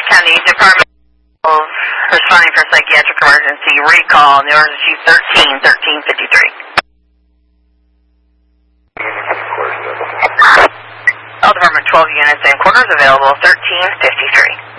County Department of responding for psychiatric emergency recall, and the order is 13-1353. All Department 12 units and quarters available, 1353.